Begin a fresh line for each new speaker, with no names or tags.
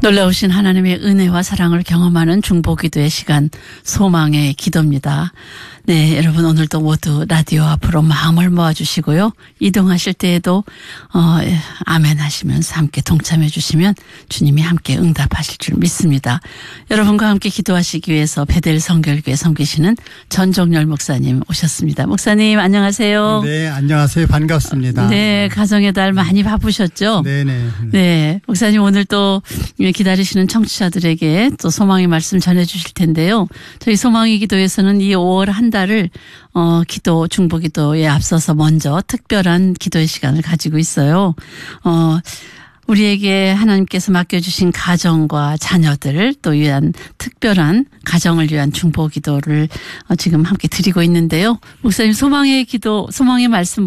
놀라우신 하나님의 은혜와 사랑을 경험하는 중보기도의 시간, 소망의 기도입니다. 네, 여러분 오늘도 모두 라디오 앞으로 마음을 모아주시고요. 이동하실 때에도 아멘 하시면서 함께 동참해 주시면 주님이 함께 응답하실 줄 믿습니다. 여러분과 함께 기도하시기 위해서 베델 성결교회 섬기시는 전종열 목사님 오셨습니다. 목사님 안녕하세요.
네, 안녕하세요. 반갑습니다.
네, 가정의 달 많이 바쁘셨죠?
네네.
네, 목사님 오늘 또 기다리시는 청취자들에게 또 소망의 말씀 전해 주실 텐데요. 저희 소망의 기도에서는 이 5월 한 달을 기도, 중보기도에 앞서서 먼저 특별한 기도의 시간을 가지고 있어요. 우리에게 하나님께서 맡겨주신 가정과 자녀들을 또 위한 특별한 가정을 위한 중보기도를 지금 함께 드리고 있는데요. 목사님 소망의 기도, 소망의 말씀